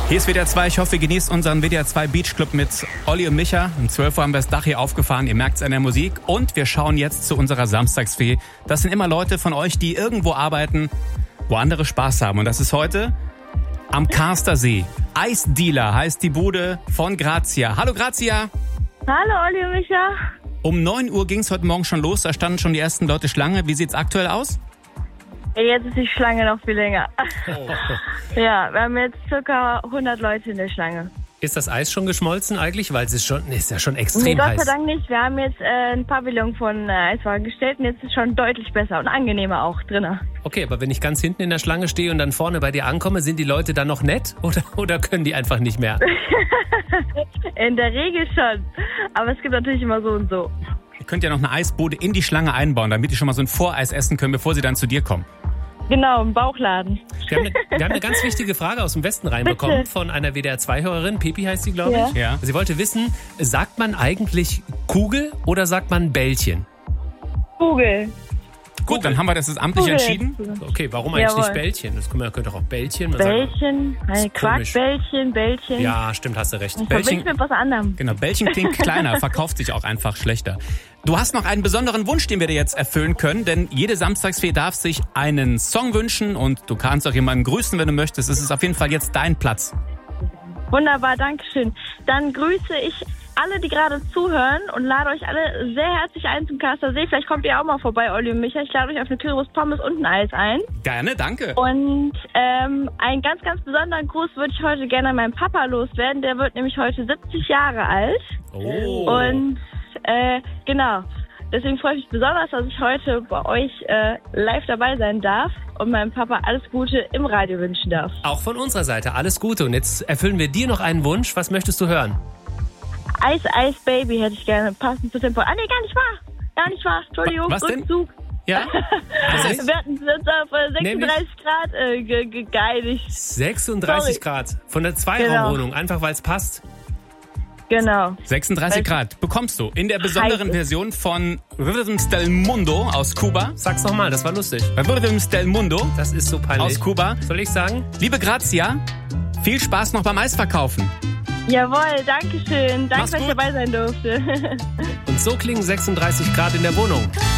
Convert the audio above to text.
Hier ist WDR 2. Ich hoffe, ihr genießt unseren WDR 2 Beach Club mit Olli und Micha. Um 12 Uhr haben wir das Dach hier aufgefahren. Ihr merkt es an der Musik. Und wir schauen jetzt zu unserer Samstagsfee. Das sind immer Leute von euch, die irgendwo arbeiten, wo andere Spaß haben. Und das ist heute am Karster See. Eisdealer heißt die Bude von Grazia. Hallo Grazia. Hallo Olli und Micha. Um 9 Uhr ging es heute Morgen schon los. Da standen schon die ersten Leute Schlange. Wie sieht's aktuell aus? Jetzt ist die Schlange noch viel länger. Ja, wir haben jetzt ca. 100 Leute in der Schlange. Ist das Eis schon geschmolzen eigentlich? Weil es ist ja schon Nee, extrem Gott heiß. sei Dank nicht. Wir haben jetzt ein Pavillon von Eiswagen gestellt und jetzt ist es schon deutlich besser und angenehmer auch drinnen. Okay, aber wenn ich ganz hinten in der Schlange stehe und dann vorne bei dir ankomme, sind die Leute dann noch nett oder können die einfach nicht mehr? In der Regel schon. Aber es gibt natürlich immer so und so. Ihr könnt ja noch eine Eisbude in die Schlange einbauen, damit die schon mal so ein Voreis essen können, bevor sie dann zu dir kommen. Genau, im Bauchladen. Wir haben eine ganz wichtige Frage aus dem Westen reinbekommen Bitte. von einer WDR-2-Hörerin. Pipi heißt sie, glaube ich. Ja. Sie wollte wissen, sagt man eigentlich Kugel oder sagt man Bällchen? Kugel. Gut, dann haben wir das jetzt amtlich entschieden. Okay, warum eigentlich Jawohl. nicht Bällchen? Das könnte doch auch Bällchen. Man sagt, Bällchen, ist komisch. Bällchen. ja, stimmt, hast du recht. Ich verbinde mit was anderem. Genau, Bällchen klingt kleiner, verkauft sich auch einfach schlechter. Du hast noch einen besonderen Wunsch, den wir dir jetzt erfüllen können, denn jede Samstagsfee darf sich einen Song wünschen und du kannst auch jemanden grüßen, wenn du möchtest. Es ist auf jeden Fall jetzt dein Platz. Wunderbar, Dankeschön. Dann grüße ich alle, die gerade zuhören und lade euch alle sehr herzlich ein zum Karster See. Vielleicht kommt ihr auch mal vorbei, Olli und Micha. Ich lade euch auf eine Currywurst, Pommes und ein Eis ein. Gerne, danke. Und einen ganz, ganz besonderen Gruß würde ich heute gerne an meinen Papa loswerden. Der wird nämlich heute 70 Jahre alt. Oh. Und genau, deswegen freue ich mich besonders, dass ich heute bei euch live dabei sein darf und meinem Papa alles Gute im Radio wünschen darf. Auch von unserer Seite alles Gute. Und jetzt erfüllen wir dir noch einen Wunsch. Was möchtest du hören? Eis, Eis, Baby hätte ich gerne, passend zu Tempo. Ah, nee, gar nicht wahr. Entschuldigung, Was denn? Rückzug. Ja? Wir hatten es jetzt auf 36 Grad geeinigt. 36 Sorry. Grad von der Zweiraumwohnung, einfach weil es passt. Genau. 36 Grad bekommst du in der besonderen Heiß. Version von Rhythms del Mundo aus Kuba. Sag's nochmal, das war lustig. Rhythms del Mundo Das ist so peinlich. aus Kuba. Soll ich sagen? Liebe Grazia, viel Spaß noch beim Eisverkaufen. Jawohl, danke schön. Danke, Mach's dass ich gut. dabei sein durfte. Und so klingen 36 Grad in der Wohnung.